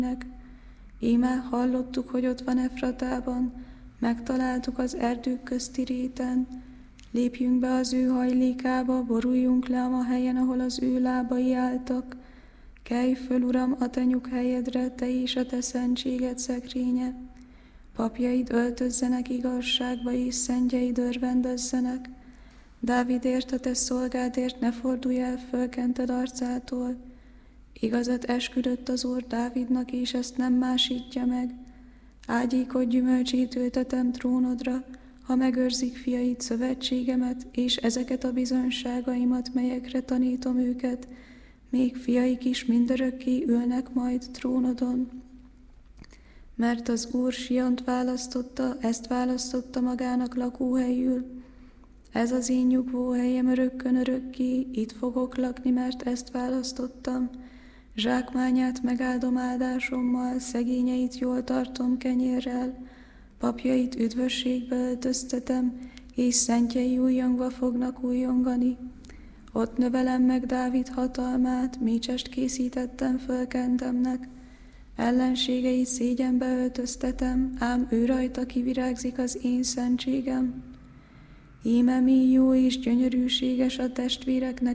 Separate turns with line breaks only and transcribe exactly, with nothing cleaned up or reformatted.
Íme hallottuk, hogy ott van Efratában, megtaláltuk az erdők közti réten. Lépjünk be az ő hajlékába, boruljunk le a ma helyen, ahol az ő lábai álltak. Kelj föl, Uram, a te nyughelyedre, te is a te szentséged szekrénye. Papjaid öltözzenek igazságba, és szentjeid örvendezzenek. Dávidért, a te szolgádért ne fordulj el fölkented arcától. Igazat esküdött az Úr Dávidnak, és ezt nem másítja meg. Ágyékot gyümölcsét ültetem trónodra, ha megőrzik fiaid szövetségemet, és ezeket a bizonságaimat, melyekre tanítom őket, még fiaik is mindörökké ülnek majd trónodon. Mert az Úr Siont választotta, ezt választotta magának lakóhelyül. Ez az én nyugvóhelyem örökkön örökké, itt fogok lakni, mert ezt választottam. Zsákmányát megáldom áldásommal, szegényeit jól tartom kenyérrel, papjait üdvösségbe öltöztetem, és szentjei újjongva fognak újjongani. Ott növelem meg Dávid hatalmát, mécsest készítettem föl Kendemnek. Ellenségeit szégyenbe öltöztetem, ám ő rajta kivirágzik az én szentségem. Íme mi jó és gyönyörűséges a testvéreknek